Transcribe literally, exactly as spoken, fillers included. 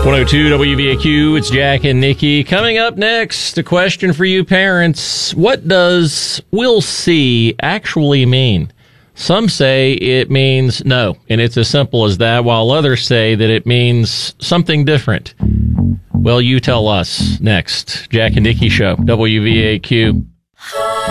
one oh two W V A Q, it's Jack and Nikki. Coming up next, a question for you parents. What does "we'll see" actually mean? Some say it means no, and it's as simple as that, while others say that it means something different. Well, you tell us next. Jack and Nikki Show, W V A Q.